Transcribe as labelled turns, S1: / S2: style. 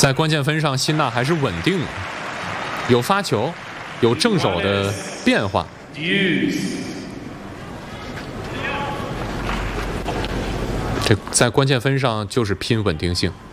S1: 在关键分上，辛纳还是稳定的，有发球，有正手的变化。这在关键分上就是拼稳定性。